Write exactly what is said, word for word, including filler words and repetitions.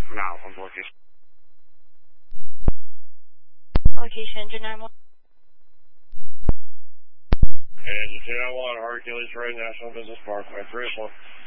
Now, on location. Location, engine nine one. Engine two nine one, Hercules Road, National Business Parkway, three oh four.